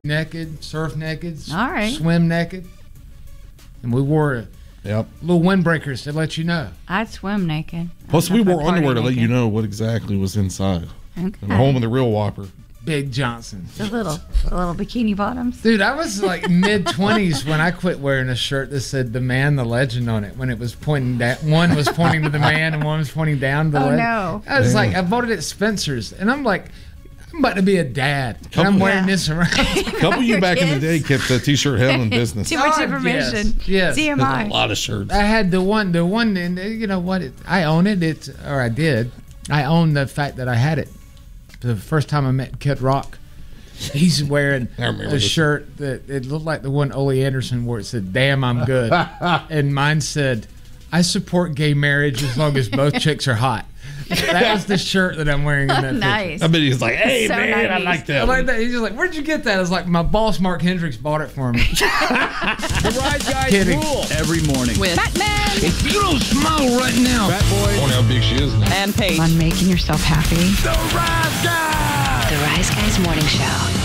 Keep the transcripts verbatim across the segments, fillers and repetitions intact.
naked, surf naked, All right. swim naked. And we wore Yep. little windbreakers to let you know. I'd swim naked. Plus, we I'd wore party underwear to let naked. you know what exactly was inside. Okay. And the home of the real Whopper. Big Johnson. The little, the little bikini bottoms. Dude, I was like mid twenties when I quit wearing a shirt that said "The Man, the Legend" on it. When it was pointing down, one was pointing to the man and one was pointing down to the Oh, legend. no. I was Yeah. like, I voted at Spencer's, and I'm like, I'm about to be a dad, and Couple- I'm wearing Yeah. this around. A couple of you Your back in the day kids. kept the T-shirt hell in business. Too much Oh, information. yes, yes. C M There's I. a lot of shirts. I had the one, the one, and uh, you know what? It, I own it. It's or I did. I own the fact that I had it. The first time I met Kid Rock, he's wearing I remember a this. shirt that it looked like the one Ole Anderson wore. It said, "Damn, I'm good," and mine said, "I support gay marriage as long as both chicks are hot." That was the shirt that I'm wearing in that Nice. I bet he's like, hey, So man, I nineties. like picture. that. I like one. that. He's just like, "Where'd you get that?" I was like, "My boss, Mark Hendricks, bought it for me." The Rise Guys Kidding. rule every morning. With Batman If you don't smile right now, Fat Boy, I wonder how big she is now. and Paige. On making yourself happy. the Rise Guys. The Rise Guys Morning Show.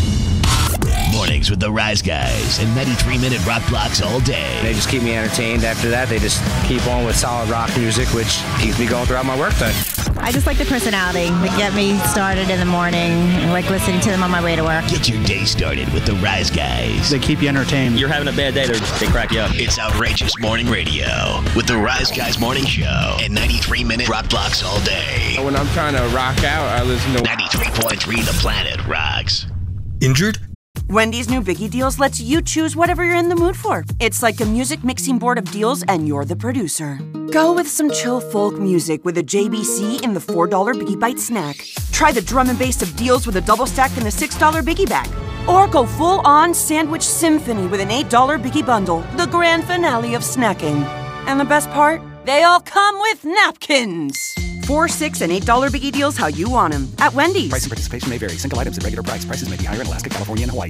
Mornings with the Rise Guys and ninety-three minute rock blocks all They day. just keep me entertained. After that, they just keep on with solid rock music, which keeps me going throughout my workday. I just like the personality that get me started in the morning. I like listening to them on my way to work. Get your day started with the Rise Guys. They keep you entertained. You're having a bad day, they crack you up. It's Outrageous Morning Radio with the Rise Guys Morning Show and ninety-three minute rock blocks all day. When I'm trying to rock out, I listen to ninety-three point three The Planet rocks. Injured? Wendy's new Biggie Deals lets you choose whatever you're in the mood for. It's like a music mixing board of deals, and you're the producer. Go with some chill folk music with a J B C in the four dollar Biggie Bite snack. Try the drum and bass of deals with a double stack in the six dollar Biggie Bag. Or go full-on sandwich symphony with an eight dollar Biggie Bundle, the grand finale of snacking. And the best part? They all come with napkins. Four, six, and eight dollar Biggie Deals how you want them at Wendy's. Price and participation may vary. Single items at regular price. Prices may be higher in Alaska, California, and Hawaii.